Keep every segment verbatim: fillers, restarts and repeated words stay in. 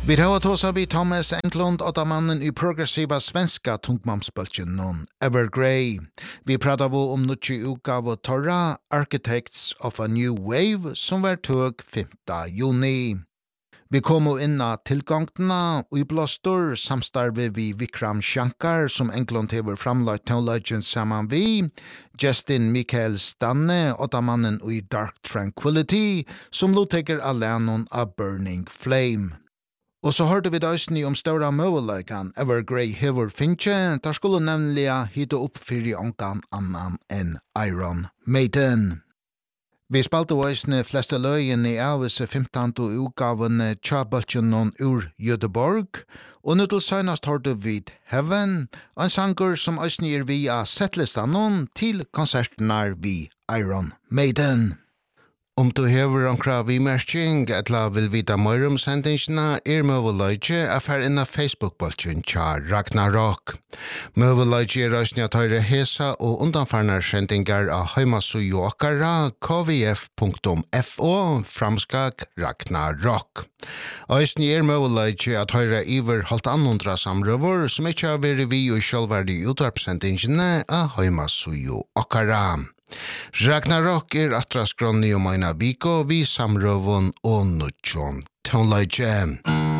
Vi har tåsa vid Thomas Englund och da mannen i progressiva svenska tungmamsbølgen någon Evergrey. Vi pratar vi om något utgav och torra Architects of a New Wave som var tog femte juni. Vi kommer inna tillgångna och i blåstor samstarve vi Vikram Shankar som Englund hever framlagt tonlagen samman vi, Justin Michael Stanne och da mannen i Dark Tranquility som loteker allenon av Burning Flame. Og så hørte vi døysni om større møveleikan Evergrey hever finche, der skulle nemlig hitte opp fyrir ongan annan enn Iron Maiden. Vi spalte døysni fleste løyen i avise femtante utgavene Tjabøltjenon ur Göteborg, og nå til søgnast hørte vi Heaven, en sanger som døysni er via settlistanon til konsertenar vi Iron Maiden. Om du hever omkra vimerking, etla vil vita mer om sendingsna, er møveløyge affær inna Facebook-bolgen tja Ragnarok. Møveløyge er røysni at høyre hesa og undanfarnar sendingar av heimasugjo okkara k v f punktum f o framskak Ragnarok. Øysni er møveløyge at høyre iver halvt annundra samrøver som ikkje har vært vi og sjølverdig utvarpsendingsene av heimasugjo okkara. Ragnarok er atraskronni om eina biko vi samrøvun og nutjon tonleidje.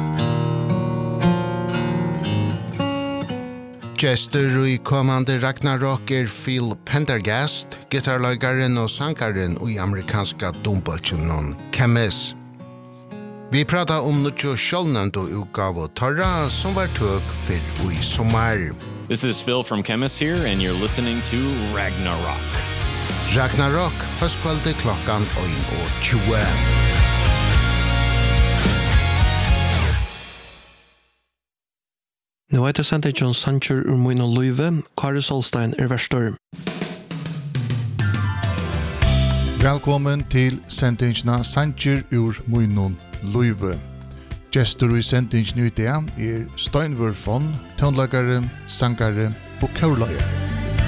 Gestur i kommande Ragnarok er Phil Pendergast, gitarløygaren og sangaren i amerikanska dumbøltjenon Chemis. Vi pratar om nutjo sjølnando utgav og torra som var tøk for i sommar. This is Phil from Chemis here and you're listening to Ragnarok. Ragnarok, høstkvalde klokkan og tjue. Nå er det sendt John Sancher ur Moin og Løyve, Kari Solstein er verstor. Velkommen til sendingsna Sancher ur Moin og Løyve. Gestur i sendingen ut er Steinvør von, tonlagare, sangare og kaurløyere.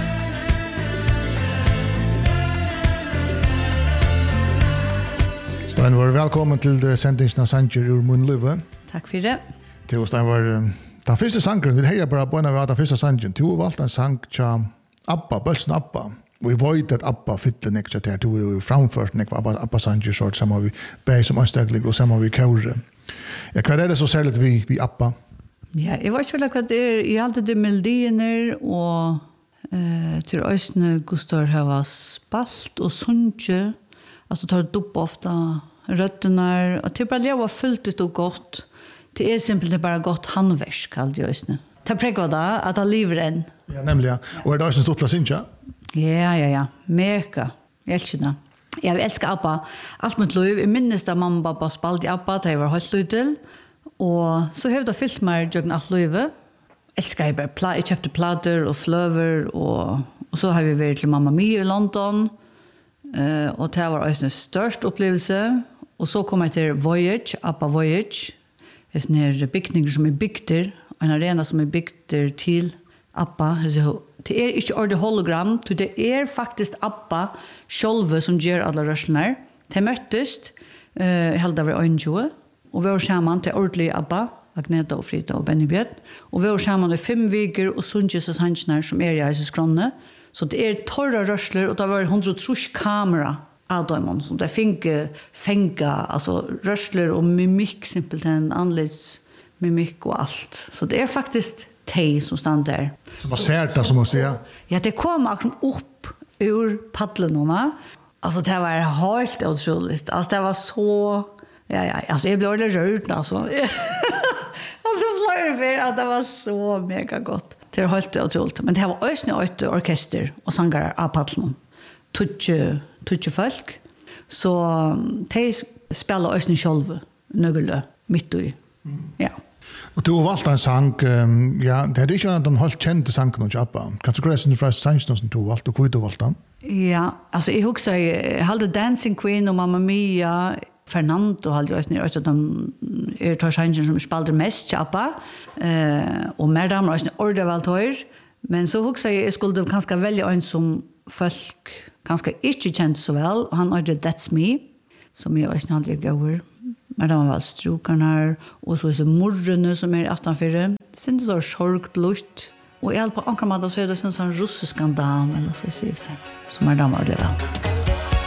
Steinvor, velkommen til sendingsna Sancher ur Moin og Løyve. Takk for det. Til Steinvor, den første sangeren, vi heier bare på en av den første sangeren. Du har valgt en sang til Abba, Bølsen Abba. Og vi vet at Abba fyller nekka til her. Du har framført nekka Abba, Abba sanger, så sammen vi bæg som ansteglig og sammen vi kaure. Ja, hva er det så særlig vi, vi Abba? Ja, jeg vet ikke hva det er. Jeg har alltid melodiener og uh, til Øysene Gustav har spalt og sunge. Altså tar det opp ofta røttene, og til bare leva fullt ut og godt. Det er simpelthen bare godt handversk, kallt jeg også. Det er prekva da, at det lever enn. Ja, nemlig, ja. Og er det også en stort lasinja? Ja, ja, ja. Meka. Jeg elsker det. Jeg elsker Abba. Alt mitt liv. Jeg minnes da mamma og pappa spalte i Abba, da jeg var høyt lytel. Og så har jeg da fyllt meg jøkken alt livet. Elsker jeg bare. Jeg kjøpte plater og fløver, og, og så har vi vært til Mamma Mia i London. Uh, og det var også en størst opplevelse. Og så kom jeg til Voyage, Abba Voyage. Det er sånne bygninger som er bygter, en arena som er bygter til Abba. Det er ikke ordet hologram, det er faktisk Abba sjølve som gjør alle rørslene. De møttes, uh, helt av øynene, og vi var sammen til ordentlig Abba, Agneta og Frida og Benny Bjørn. Og vi var sammen i fem viker og sunnkjes og sannsjoner som er i Eiserskrone. Så det er torra rørsler, og det var hundre og trus kamera av dem, som det fikk fenga, altså rørsler og mimikk, simpelthen, annerledes mimikk og alt. Så det er faktisk teg som stand der. Som var særta, som man sier. Ja, det kom akkurat opp ur padlenene. Altså, det var helt utrolig. Altså, det var så... Ja, ja, altså, jeg ble ordentlig rørt, altså. Altså, flere for at det var så mega godt. Det er helt utroligt. Men det var også et orkester og sangere av padlen. Tutsi folk. Så de spiller også selv nøgle midt i. Ja. Og du har valgt en sang, um, ja, det er ikke en helt kjente sang noen Abba. Kan du grøse den fra sangen som du har valgt, og hvor du har valgt den? Ja, altså jeg husker, jeg hadde Dancing Queen og Mamma Mia, Fernando hadde jo også nere, at de er tar sangen som spiller mest til Abba, uh, og mer damer også ordet valgt høyre, men så husker jeg, jeg skulle kanskje velge en som folk kanskje ikke kjente så vel, og han ordet That's Me, som jeg også aldri går Men det var väl strukarna och så är det morrene som är aftanfyrre. Sen så sorgblått. Och i alla på ankramata så är det en sån russisk dam eller så säger sig. Som är damer väl.